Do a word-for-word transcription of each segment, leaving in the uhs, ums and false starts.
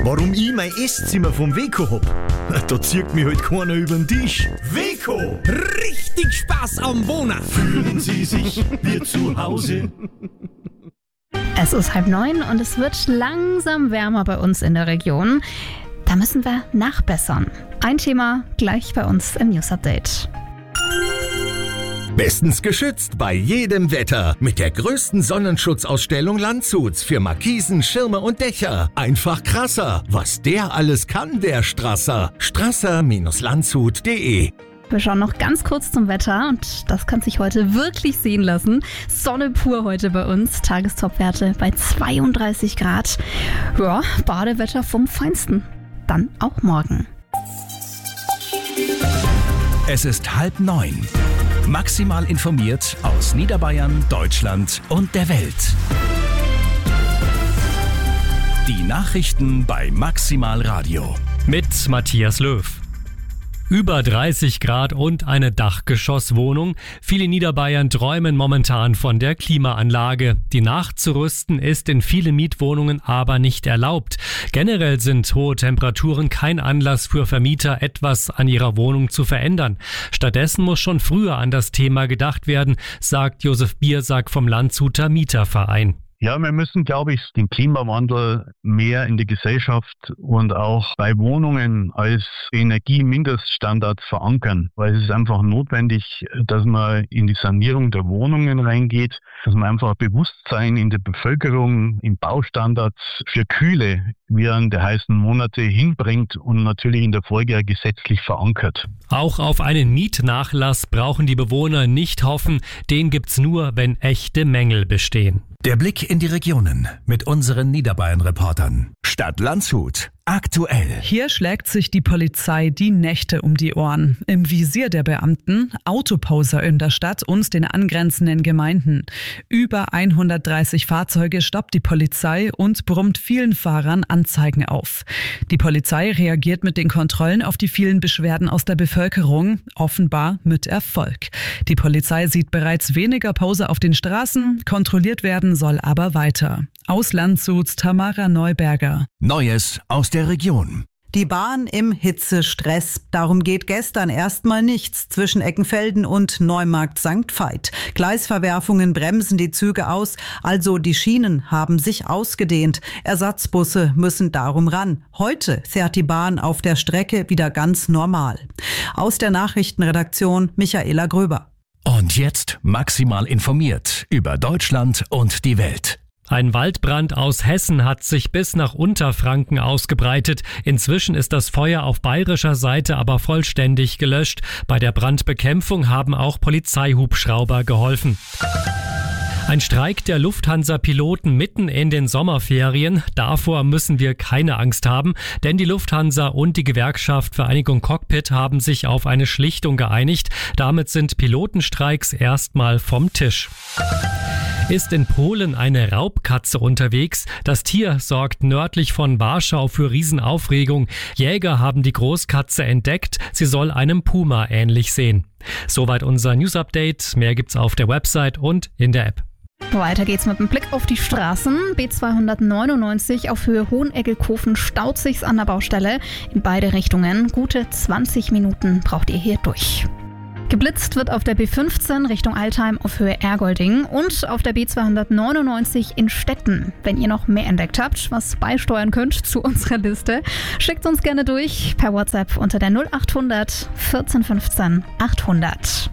Warum ich mein Esszimmer vom Weco hab? Da zieht mich halt keiner über den Tisch. Weco! Richtig Spaß am Wohnen! Fühlen Sie sich wie zu Hause? Es ist halb neun und es wird langsam wärmer bei uns in der Region. Da müssen wir nachbessern. Ein Thema gleich bei uns im News Update. Bestens geschützt bei jedem Wetter mit der größten Sonnenschutzausstellung Landshuts für Markisen, Schirme und Dächer. Einfach krasser, was der alles kann, der Strasser. Strasser Landshut punkt de. Wir schauen noch ganz kurz zum Wetter und das kann sich heute wirklich sehen lassen. Sonne pur heute bei uns, Tagestopwerte bei zweiunddreißig Grad. Ja, Badewetter vom Feinsten. Dann auch morgen. Es ist halb neun. Maximal informiert aus Niederbayern, Deutschland und der Welt. Die Nachrichten bei Maximal Radio. Mit Matthias Löw. Über dreißig Grad und eine Dachgeschosswohnung. Viele in Niederbayern träumen momentan von der Klimaanlage. Die nachzurüsten ist in vielen Mietwohnungen aber nicht erlaubt. Generell sind hohe Temperaturen kein Anlass für Vermieter, etwas an ihrer Wohnung zu verändern. Stattdessen muss schon früher an das Thema gedacht werden, sagt Josef Biersack vom Landshuter Mieterverein. Ja, wir müssen, glaube ich, den Klimawandel mehr in die Gesellschaft und auch bei Wohnungen als Energiemindeststandards verankern, weil es ist einfach notwendig, dass man in die Sanierung der Wohnungen reingeht, dass man einfach Bewusstsein in der Bevölkerung, in Baustandards für Kühle während der heißen Monate hinbringt und natürlich in der Folge gesetzlich verankert. Auch auf einen Mietnachlass brauchen die Bewohner nicht hoffen, den gibt's nur, wenn echte Mängel bestehen. Der Blick in die Regionen mit unseren Niederbayern-Reportern. Stadt Landshut. Aktuell. Hier schlägt sich die Polizei die Nächte um die Ohren. Im Visier der Beamten Autoposer in der Stadt und den angrenzenden Gemeinden. Über hundertdreißig Fahrzeuge stoppt die Polizei und brummt vielen Fahrern Anzeigen auf. Die Polizei reagiert mit den Kontrollen auf die vielen Beschwerden aus der Bevölkerung, offenbar mit Erfolg. Die Polizei sieht bereits weniger Poser auf den Straßen, kontrolliert werden soll aber weiter. Aus Landshuts Tamara Neuberger. Neues aus der Region. Die Bahn im Hitzestress. Darum geht gestern erstmal nichts zwischen Eckenfelden und Neumarkt Sankt Veit. Gleisverwerfungen bremsen die Züge aus, also die Schienen haben sich ausgedehnt. Ersatzbusse müssen darum ran. Heute fährt die Bahn auf der Strecke wieder ganz normal. Aus der Nachrichtenredaktion Michaela Gröber. Und jetzt maximal informiert über Deutschland und die Welt. Ein Waldbrand aus Hessen hat sich bis nach Unterfranken ausgebreitet. Inzwischen ist das Feuer auf bayerischer Seite aber vollständig gelöscht. Bei der Brandbekämpfung haben auch Polizeihubschrauber geholfen. Ein Streik der Lufthansa-Piloten mitten in den Sommerferien. Davor müssen wir keine Angst haben, denn die Lufthansa und die Gewerkschaft Vereinigung Cockpit haben sich auf eine Schlichtung geeinigt. Damit sind Pilotenstreiks erstmal vom Tisch. Ist in Polen eine Raubkatze unterwegs. Das Tier sorgt nördlich von Warschau für Riesenaufregung. Jäger haben die Großkatze entdeckt. Sie soll einem Puma ähnlich sehen. Soweit unser News-Update. Mehr gibt's auf der Website und in der App. Weiter geht's mit einem Blick auf die Straßen. B zweihundertneunundneunzig auf Höhe Hoheneggelkofen staut sich's an der Baustelle. In beide Richtungen. Gute zwanzig Minuten braucht ihr hier durch. Geblitzt wird auf der B fünfzehn Richtung Altheim auf Höhe Ergolding und auf der B zweihundertneunundneunzig in Stetten. Wenn ihr noch mehr entdeckt habt, was beisteuern könnt zu unserer Liste, schickt uns gerne durch per WhatsApp unter der null achthundert vierzehn fünfzehn achthundert.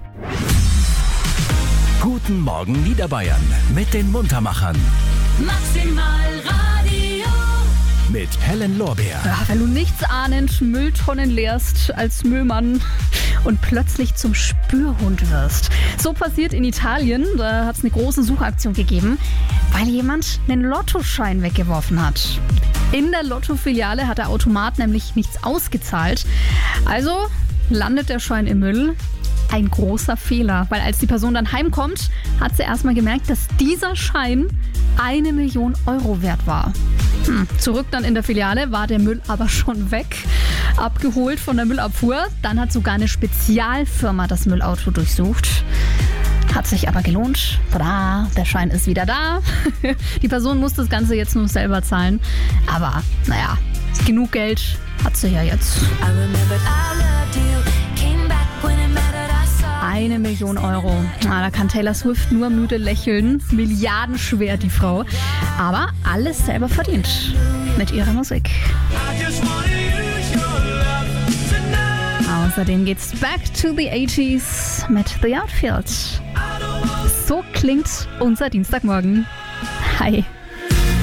Guten Morgen Niederbayern mit den Muntermachern. Maximal Radio. Mit Helen Lorbeer. Ja, wenn du nichts ahnend Mülltonnen leerst als Müllmann und plötzlich zum Spürhund wirst. So passiert in Italien. Da hat es eine große Suchaktion gegeben, weil jemand einen Lottoschein weggeworfen hat. In der Lottofiliale hat der Automat nämlich nichts ausgezahlt. Also landet der Schein im Müll. Ein großer Fehler, weil als die Person dann heimkommt, hat sie erstmal gemerkt, dass dieser Schein eine Million Euro wert war. Hm. Zurück dann in der Filiale war der Müll aber schon weg, abgeholt von der Müllabfuhr. Dann hat sogar eine Spezialfirma das Müllauto durchsucht. Hat sich aber gelohnt. Tada, der Schein ist wieder da. Die Person muss das Ganze jetzt nur selber zahlen. Aber naja, Genug Geld hat sie ja jetzt. Eine Million Euro. Na, da kann Taylor Swift nur müde lächeln. Milliardenschwer, die Frau. Aber alles selber verdient mit ihrer Musik. Außerdem geht's back to the eighties mit The Outfield. So klingt unser Dienstagmorgen. Hi.